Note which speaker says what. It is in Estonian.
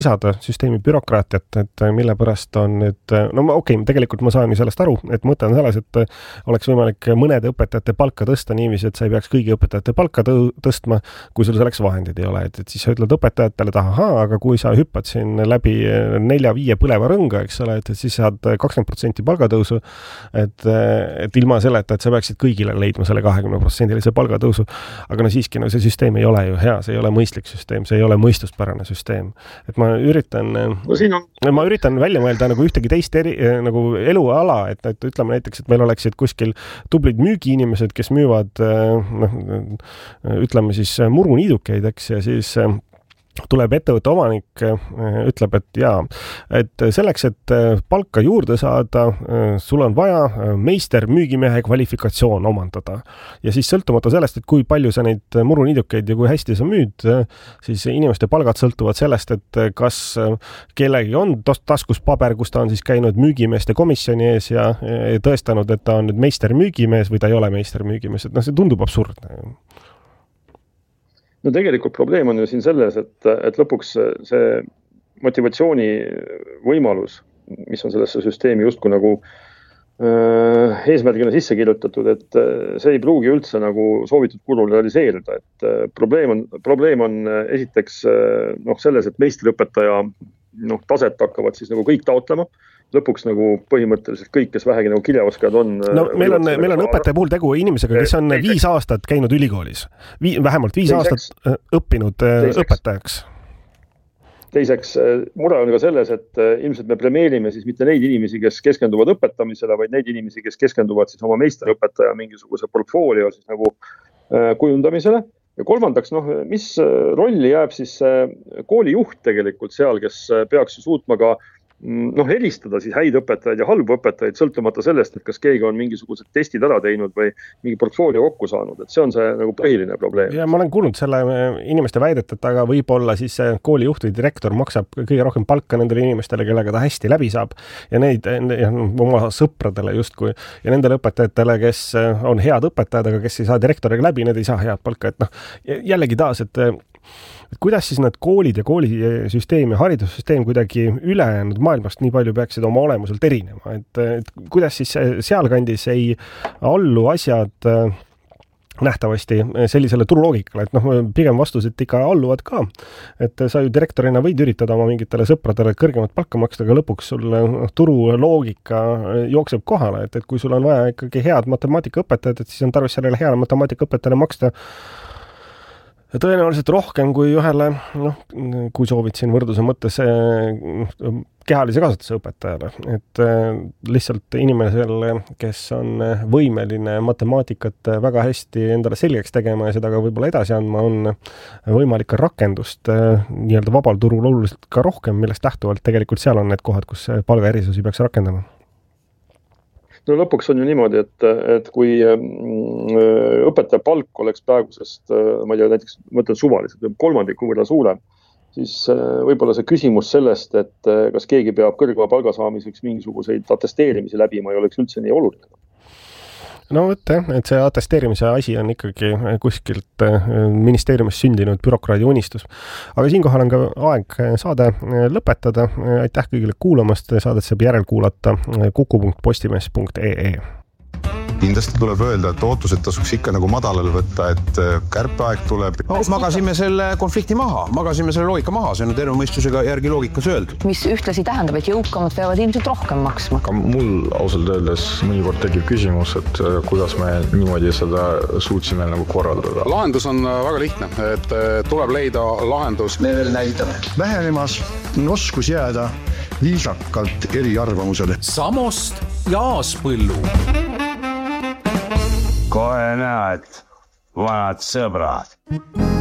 Speaker 1: lisada süsteemi bürokraatiat, et mille pärast on nüüd, tegelikult ma saan ju sellest aru, et mõte on selles, et oleks võimalik mõnede õpetajate palka tõsta niiviisi, et sa ei peaks kõigi õpetajate palka tõstma, kui sul selleks vahendid ei ole, et siis sa ütled õpetajatele, aga kui sa hüppad siin läbi 4-5 põleva rõnga, eks ole, et siis saad 20% palgatõusu, et ilma selleta, et sa peaksid kõigile leidma selle 20% palgatõusu, aga siiski see süsteem ei ole ju hea, see ei ole mõistlik süsteem, see ei ole mõistuspärane süsteem, et ma üritan välja mõelda nagu ühtegi teist nagu eluala, et ütleme näiteks, et meil oleksid kuskil tublid müügiinimesed, kes müüvad ütleme siis muruniidukeid, eks, ja siis tuleb ettevõtte omanik, ütleb, et selleks, et palka juurde saada, sul on vaja meister müügimehe kvalifikatsioon omandada. Ja siis sõltumata sellest, et kui palju sa neid muruniidukeid ja kui hästi sa müüd, siis inimeste palgad sõltuvad sellest, et kas kellegi on taskus paber, kus ta on siis käinud müügimeeste komisjoni ees ja tõestanud, et ta on nüüd meister müügimees või ta ei ole meister müügimees. Et see tundub absurdne.
Speaker 2: No tegelikult probleem on ju siin selles, et lõpuks see motivatsiooni võimalus, mis on sellesse süsteemi justkui nagu eesmärgina sisse kirjutatud, et see ei pruugi üldse nagu soovitud kulul realiseerida. Et probleem on esiteks selles, et meistriõpetaja taset hakkavad siis nagu kõik taotlema. Lõpuks nagu põhimõtteliselt kõik, kes vähegi nagu kirjaoskajad on.
Speaker 1: Meil on õpetaja puhul tegu inimesega, kes on 5 aastat käinud ülikoolis. Vähemalt 5 aastat õppinud õpetajaks.
Speaker 2: Teiseks, mure on ka selles, et ilmselt me premeerime siis mitte neid inimesi, kes keskenduvad õpetamisele, vaid neid inimesi, kes keskenduvad siis oma meisterõpetaja mingisuguse portfoolio siis nagu kujundamisele. Ja kolmandaks, mis rolli jääb siis koolijuht tegelikult seal, kes peaks suutma ka helistada siis häid õpetajaid ja halbu õpetajaid sõltumata sellest, et kas keegi on mingisugused testid ära teinud või mingi portfoolio kokku saanud, et see on see nagu põhiline probleem.
Speaker 1: Ja ma olen kuulnud selle inimeste väidet, et aga võib-olla siis koolijuht või direktor maksab kõige rohkem palka nendele inimestele, kellega ta hästi läbi saab ja neid oma sõpradele justkui ja nendele õpetajatele, kes on head õpetajad, aga kes ei saa direktoriga läbi, need ei saa head palka, et jällegi taas, et kuidas siis need koolid ja koolisüsteem ja haridussüsteem kuidagi ülejäänud maailmast nii palju peaksid oma olemuselt erinema, et kuidas siis sealkandis ei allu asjad nähtavasti sellisele turuloogikale, et pigem vastused ikka alluvad ka, et sa ju direktorina võid üritada oma mingitele sõpradele kõrgemat palka maksta, aga lõpuks sul turuloogika jookseb kohale, et kui sul on vaja ikkagi head matemaatikaõpetajad, et siis on tarvis sellele heale matemaatikaõpetajale maksta tõenäoliselt rohkem kui ühele, kui soovid siin võrdluse mõttes kehalise kasvatuse õpetajale. Et lihtsalt inimesele, kes on võimeline matemaatikat väga hästi endale selgeks tegema ja seda ka võib-olla edasi andma, on võimalik ka rakendust nii-öelda vabal turul oluliselt ka rohkem, millest lähtuvalt tegelikult seal on need kohad, kus palgaerisusi peaks rakendama.
Speaker 2: No lõpuks on ju niimoodi, et kui õpetaja palk oleks praegusest, ma ei tea, näiteks mõtlen suvaliselt, kolmandiku võrra suurem, siis võib-olla see küsimus sellest, et kas keegi peab kõrgema palga saamiseks mingisuguseid atesteerimisi läbima, ei oleks üldse nii oluline.
Speaker 1: No et see atesteerimise asi on ikkagi kuskilt ministeeriumis sündinud bürokraadi unistus. Aga siinkohal on ka aeg saade lõpetada. Aitäh kõigile kuulamast, saadet saab järelkuulata kuku.postimees.ee.
Speaker 3: Kindlasti tuleb öelda, et ootused tasuks ikka nagu madalal võtta, et kärpeaeg tuleb.
Speaker 4: Magasime selle konflikti maha, magasime selle loogika maha, see on terve mõistusega järgi loogikas öeldud.
Speaker 5: Mis ühtlasi tähendab, et jõukamad peavad ilmselt rohkem maksma.
Speaker 6: Ka mul ausalt öeldes mõnikord tekib küsimus, et kuidas me niimoodi seda suutsime nagu korraldada.
Speaker 7: Lahendus on väga lihtne, et tuleb leida lahendus.
Speaker 8: Me veel näitame. Vähenemas oskus jääda viisakalt eri arvamusele.
Speaker 9: Samost ja Aaspõllu.
Speaker 10: Kohe näed, vanad sõbrad.